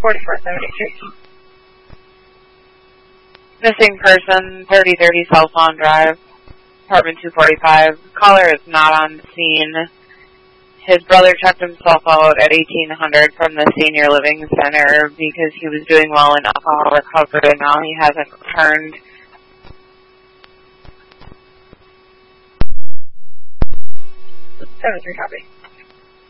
4473. Missing person, 3030 Southlawn Drive, apartment 245. Caller is not on the scene. His brother checked himself out at 1800 from the senior living center because he was doing well in alcohol recovery, and now he hasn't returned. That was your copy.